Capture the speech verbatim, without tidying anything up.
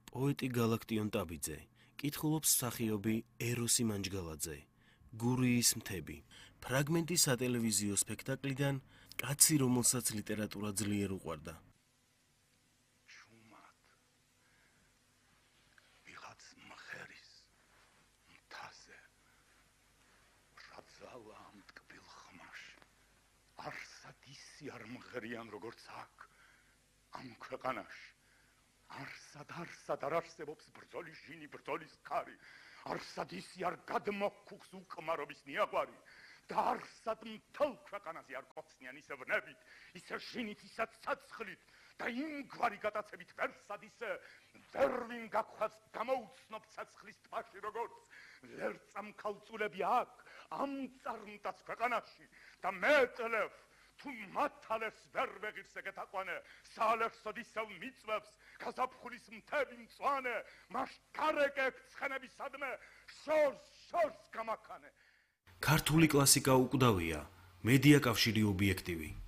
პოეტი გალაქტიონ ტაბიძე, კითხულობს მსახიობი ეროსი მანჯგალაძე, გურიის მთები. ფრაგმენტი სატელევიზიო სპექტაკლიდან კაცი, რომელსაც ლიტერატურა ძლიერ უყვარდა. ჩუმად ვიღაც მღერის მთაზე რაძალა ამ ტკბილ ხმაში არსად ისი არ მღერიან როგორც აქ ამ ქვეყანაში არსად არსად არ არსებობს ბრძოლის ჟინი ბრძოლის ქარი არსად ისი არ გადმოგვქუხს უკმარობის ნიაღვარი და არსად მთელ ქვეყანაზე არ ყოფნიან ისე ვნებით, ისე ჟინით, ისე ცაცხლით და იმგვარი გატაცებით ვერსად ისე ვერ ვინ გაგხვას გამოუცნობ ცაცხლის ტბაში როგორც ლერწამ ქალწულები აქ ამ წარმტაც ქვეყანაში და მეტლევ თუ მათალებს ვერ ვეღირს ეგეთაყვანე საალერსოდ ისევ მიწვევს გაზაფხულის მთები მწვანე მას გარეკებ ცხენების სადმე შორს შორს გამაქანე ქართული კლასიკა უკვდავია, მედია კავშირი ობიექტივი.